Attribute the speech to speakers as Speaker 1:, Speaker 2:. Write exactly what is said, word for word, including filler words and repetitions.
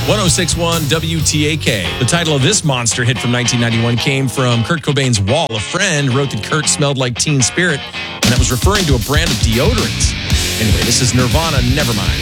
Speaker 1: one oh six point one W T A K. The title of this monster hit from nineteen ninety-one came from Kurt Cobain's Wall. A friend wrote that Kurt smelled like Teen Spirit, and that was referring to a brand of deodorant. Anyway, this is Nirvana, Nevermind.